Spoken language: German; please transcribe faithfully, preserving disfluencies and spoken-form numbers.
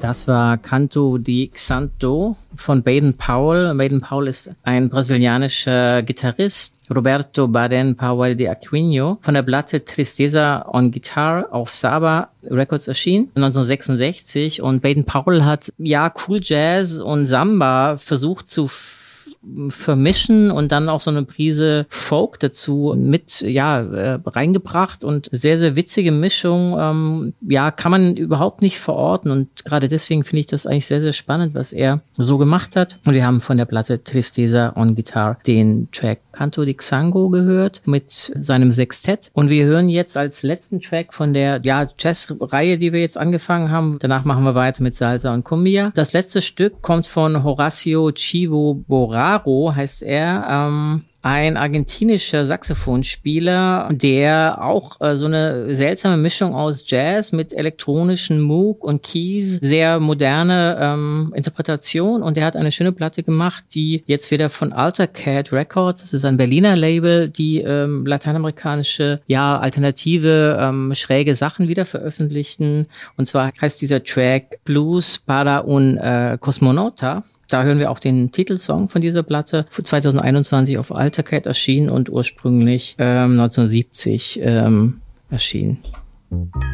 Das war Canto di Xanto von Baden Powell. Baden Powell ist ein brasilianischer Gitarrist. Roberto Baden Powell de Aquino von der Platte Tristeza on Guitar auf Saba Records erschienen neunzehnhundertsechsundsechzig, und Baden Powell hat ja Cool Jazz und Samba versucht zu vermischen und dann auch so eine Prise Folk dazu mit ja äh, reingebracht, und sehr, sehr witzige Mischung. Ähm, ja, kann man überhaupt nicht verorten, und gerade deswegen finde ich das eigentlich sehr, sehr spannend, was er so gemacht hat. Und wir haben von der Platte Tristeza on Guitar den Track Canto di Xango gehört mit seinem Sextett, und wir hören jetzt als letzten Track von der ja Jazz-Reihe, die wir jetzt angefangen haben. Danach machen wir weiter mit Salsa und Cumbia. Das letzte Stück kommt von Horacio Chivo Boraro, heißt er, ähm, ein argentinischer Saxophonspieler, der auch äh, so eine seltsame Mischung aus Jazz mit elektronischen Moog und Keys, sehr moderne ähm, Interpretation, und der hat eine schöne Platte gemacht, die jetzt wieder von Alter Cat Records, das ist ein Berliner Label, die ähm, lateinamerikanische, ja, alternative, ähm, schräge Sachen wieder veröffentlichten, und zwar heißt dieser Track Blues para un äh, Cosmonauta. Da hören wir auch den Titelsong von dieser Platte, zweitausendeinundzwanzig auf Altercat erschienen und ursprünglich ähm, neunzehnhundertsiebzig ähm, erschienen.